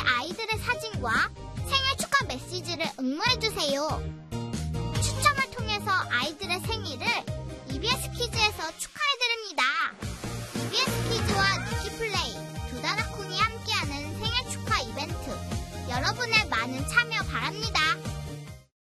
아이들의 사진과 생일 축하 메시지를 응모해주세요. 추첨을 통해서 아이들